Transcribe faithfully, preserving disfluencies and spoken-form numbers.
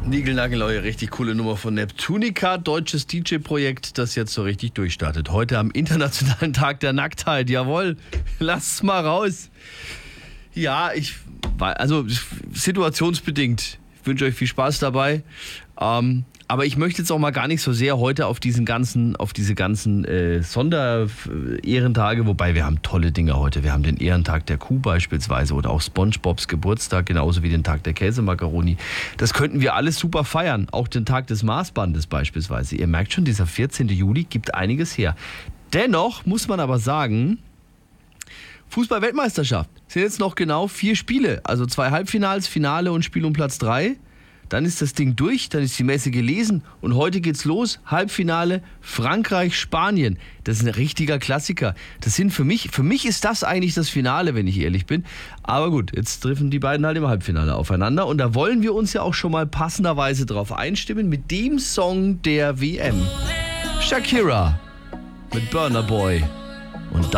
Niegelnagelneue, richtig coole Nummer von Neptunica, deutsches D J-Projekt, das jetzt so richtig durchstartet. Heute am Internationalen Tag der Nacktheit, jawohl, lasst's mal raus. Ja, ich, also situationsbedingt, ich wünsche euch viel Spaß dabei. Ähm, aber ich möchte jetzt auch mal gar nicht so sehr heute auf diesen ganzen, auf diese ganzen äh, Sonder-Ehrentage, wobei wir haben tolle Dinge heute. Wir haben den Ehrentag der Kuh beispielsweise oder auch SpongeBobs Geburtstag, genauso wie den Tag der Käsemakaroni. Das könnten wir alles super feiern, auch den Tag des Maßbandes beispielsweise. Ihr merkt schon, dieser vierzehnten Juli gibt einiges her. Dennoch muss man aber sagen, Fußball-Weltmeisterschaft sind jetzt noch genau vier Spiele, also zwei Halbfinals, Finale und Spiel um Platz drei. Dann ist das Ding durch, dann ist die Messe gelesen und heute geht's los. Halbfinale Frankreich-Spanien. Das ist ein richtiger Klassiker. Das sind für mich, für mich ist das eigentlich das Finale, wenn ich ehrlich bin. Aber gut, jetzt treffen die beiden halt im Halbfinale aufeinander und da wollen wir uns ja auch schon mal passenderweise drauf einstimmen mit dem Song der W M. Shakira mit Burna Boy. Und